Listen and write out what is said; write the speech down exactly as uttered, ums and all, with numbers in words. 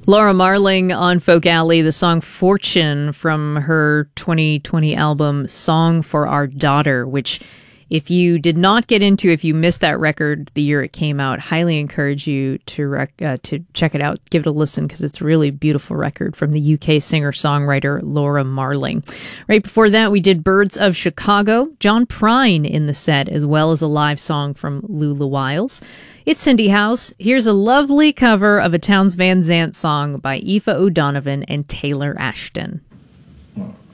Laura Marling on Folk Alley, the song Fortune from her twenty twenty album Song for Our Daughter, which if you did not get into, if you missed that record the year it came out, highly encourage you to rec- uh, to check it out, give it a listen, because it's a really beautiful record from the U K singer-songwriter Laura Marling. Right before that, we did Birds of Chicago, John Prine in the set, as well as a live song from Lula Wiles. It's Cindy House. Here's a lovely cover of a Townes Van Zandt song by Aoife O'Donovan and Taylor Ashton.